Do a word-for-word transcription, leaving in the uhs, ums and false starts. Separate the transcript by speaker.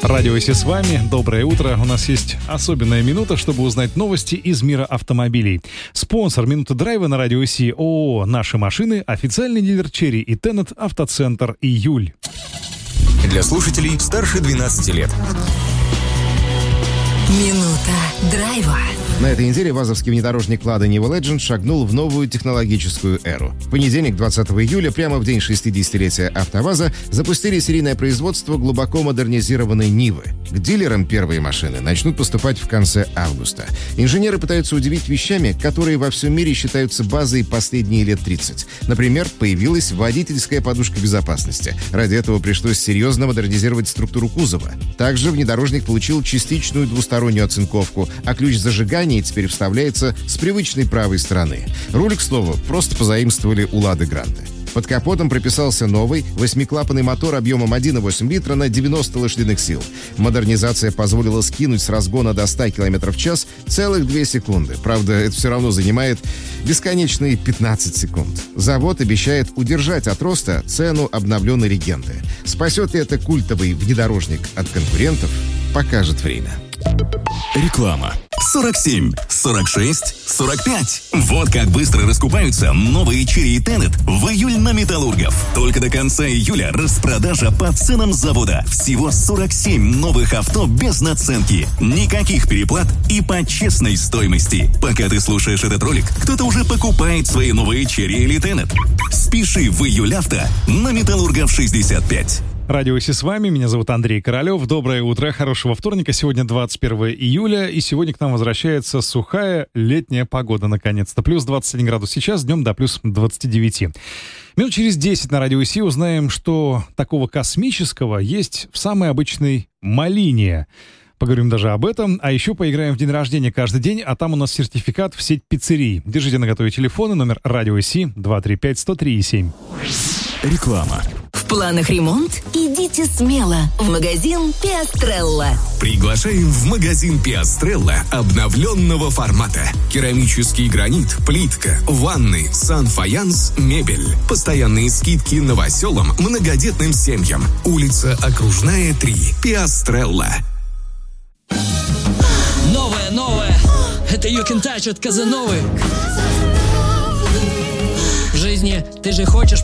Speaker 1: Радио Си с вами. Доброе утро. У нас есть особенная минута, чтобы узнать новости из мира автомобилей. Спонсор «Минуты драйва» на Радио Си ООО «Наши машины», официальный дилер Черри и Теннет, автоцентр «Июль».
Speaker 2: Для слушателей старше двенадцати лет.
Speaker 3: Минута драйва.
Speaker 4: На этой неделе вазовский внедорожник Lada Niva Legend шагнул в новую технологическую эру. В понедельник, двадцатого июля, прямо в день шестидесятилетия АвтоВАЗа, запустили серийное производство глубоко модернизированной Нивы. К дилерам первые машины начнут поступать в конце августа. Инженеры пытаются удивить вещами, которые во всем мире считаются базой последние лет тридцать. Например, появилась водительская подушка безопасности. Ради этого пришлось серьезно модернизировать структуру кузова. Также внедорожник получил частичную двустороннюю оцинковку, а ключ зажигания теперь вставляется с привычной правой стороны. Руль, к слову, просто позаимствовали у Лады Гранты. Под капотом прописался новый восьмиклапанный мотор объемом один и восемь литра на девяносто лошадиных сил. Модернизация позволила скинуть с разгона до ста километров в час целых две секунды. Правда, это все равно занимает бесконечные пятнадцать секунд. Завод обещает удержать от роста цену обновленной легенды. Спасет ли это культовый внедорожник от конкурентов, покажет время.
Speaker 2: Реклама. сорок семь, сорок шесть, сорок пять. Вот как быстро раскупаются новые Черри и Теннет в июль на Металлургов. Только до конца июля распродажа по ценам завода. Всего сорок семь новых авто без наценки. Никаких переплат и по честной стоимости. Пока ты слушаешь этот ролик, кто-то уже покупает свои новые Черри или Теннет. Спеши в июль авто на Металлургов шестьдесят пять.
Speaker 1: Радио Си с вами, меня зовут Андрей Королев. Доброе утро, хорошего вторника. Сегодня двадцать первого июля, и сегодня к нам возвращается сухая летняя погода, наконец-то. Плюс двадцать один градус сейчас, днем до плюс двадцати девяти. Минут через десять на Радио Си узнаем, что такого космического есть в самой обычной малине. Поговорим даже об этом, а еще поиграем в день рождения каждый день, а там у нас сертификат в сеть пиццерий. Держите наготове телефоны, номер Радио Си два три пять сто три семь.
Speaker 2: Реклама.
Speaker 3: В планах ремонт? Идите смело в магазин Пиастрелла.
Speaker 2: Приглашаем в магазин Пиастрелла обновленного формата. Керамический гранит, плитка, ванны, сан-фаянс, мебель. Постоянные скидки новоселам, многодетным семьям. Улица Окружная, три. Пиастрелла.
Speaker 5: Новое, новое. Это You Can Touch от Казановы. В жизни ты же хочешь